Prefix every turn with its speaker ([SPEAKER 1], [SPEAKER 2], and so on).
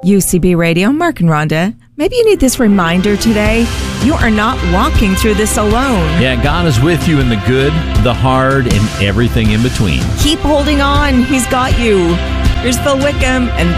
[SPEAKER 1] UCB Radio, Mark and Rhonda. Maybe you need this reminder today. You are not walking through this alone.
[SPEAKER 2] Yeah, God is with you in the good, the hard, and everything in between.
[SPEAKER 1] Keep holding on. He's got you. Here's Phil Wickham and